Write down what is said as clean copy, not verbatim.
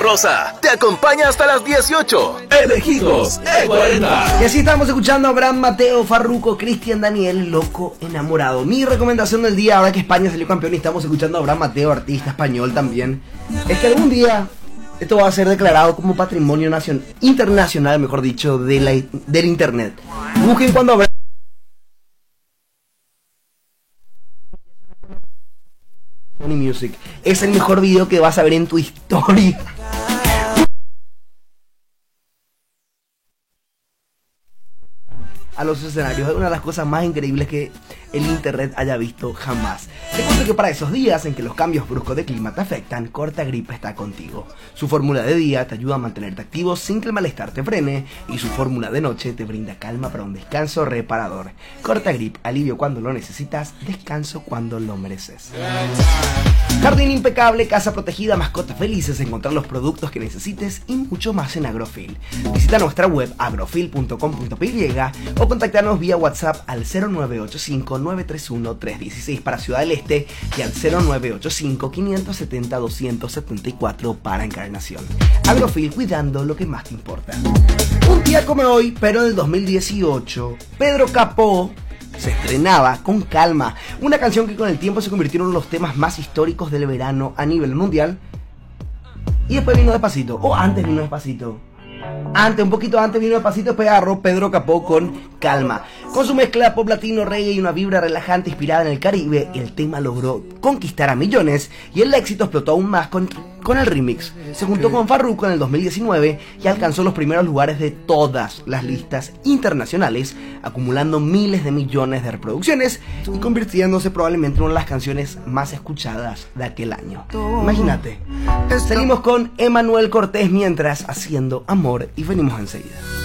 Rosa te acompaña hasta las 18. Elegidos E40. Y así estamos escuchando a Abraham Mateo, Farruko, Cristian Daniel, Loco Enamorado. Mi recomendación del día, ahora que España salió campeón y estamos escuchando a Abraham Mateo, artista español también, es que algún día esto va a ser declarado como patrimonio internacional, mejor dicho, del internet. Busquen cuando Abraham Music. Es el mejor video que vas a ver en tu historia. A los escenarios es una de las cosas más increíbles que el internet haya visto jamás. Te cuento que para esos días en que los cambios bruscos de clima te afectan, Cortagrip está contigo. Su fórmula de día te ayuda a mantenerte activo sin que el malestar te frene, y su fórmula de noche te brinda calma para un descanso reparador. Cortagrip, alivio cuando lo necesitas, descanso cuando lo mereces. Jardín impecable, casa protegida, mascotas felices, encontrar los productos que necesites y mucho más en Agrofil. Visita nuestra web agrofil.com.py o contactarnos vía WhatsApp al 0985-931-316 para Ciudad del Este y al 0985-570-274 para Encarnación. Agrofil, cuidando lo que más te importa. Un día como hoy, pero en el 2018, Pedro Capó se estrenaba con Calma, una canción que con el tiempo se convirtió en uno de los temas más históricos del verano a nivel mundial. Y después vino Despacito, o antes vino Despacito. Un poquito antes vino Despacito, después agarró Pedro Capó con Calma. Con su mezcla pop latino, reggae y una vibra relajante inspirada en el Caribe, el tema logró conquistar a millones y el éxito explotó aún más con el remix. Se juntó con Farruko en el 2019 y alcanzó los primeros lugares de todas las listas internacionales, acumulando miles de millones de reproducciones y convirtiéndose probablemente en una de las canciones más escuchadas de aquel año. Imagínate. Seguimos con Emanuel Cortés mientras haciendo amor y venimos enseguida.